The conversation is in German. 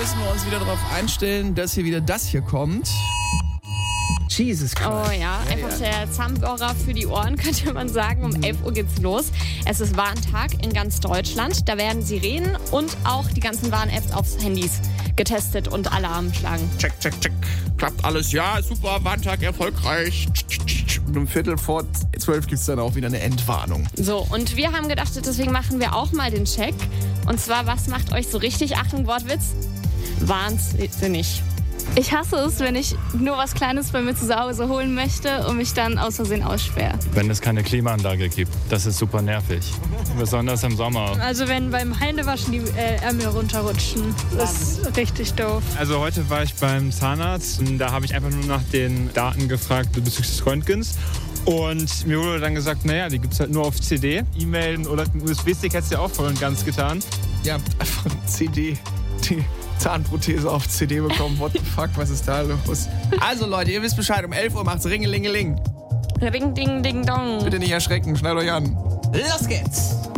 müssen wir uns wieder darauf einstellen, dass hier wieder das hier kommt. Jesus Christ. Oh ja, einfach der Zahnbohrer für die Ohren, könnte man sagen. Um 11 Uhr geht's los. Es ist Warntag in ganz Deutschland. Da werden Sirenen und auch die ganzen Warn-Apps aufs Handys getestet und Alarm schlagen. Check. Klappt alles. Ja, super, Warntag erfolgreich. Und um 11:45 gibt es dann auch wieder eine Entwarnung. So, und wir haben gedacht, deswegen machen wir auch mal den Check. Und zwar, was macht euch so richtig, Achtung, Wortwitz, wahnsinnig? Ich hasse es, wenn ich nur was Kleines bei mir zu Hause holen möchte und mich dann aus Versehen aussperre. Wenn es keine Klimaanlage gibt, das ist super nervig. Besonders im Sommer. Also wenn beim Händewaschen die Ärmel runterrutschen, das ist richtig doof. Also heute war ich beim Zahnarzt und da habe ich einfach nur nach den Daten gefragt bezüglich des Röntgens. Und mir wurde dann gesagt, naja, die gibt es halt nur auf CD. E-Mailen oder einen USB-Stick hättest du ja auch voll und ganz getan. Ja, einfach eine CD. Die Zahnprothese auf CD bekommen. What the fuck, was ist da los? Also Leute, ihr wisst Bescheid, um 11 Uhr macht's Ringelingeling. Ring, ding, ding, dong. Bitte nicht erschrecken, schnallt euch an. Los geht's!